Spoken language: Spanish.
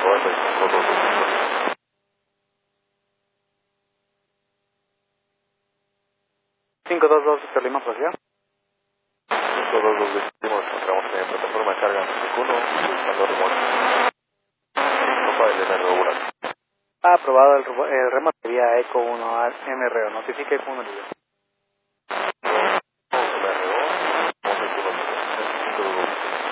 522 Víctor Lima, Policía. 522 decimos, encontramos en plataforma de carga en Secuno, buscando remoto. Copa del MRO1. Ha aprobado el remoto vía ECO 1 al MRO. Notifique con un líder.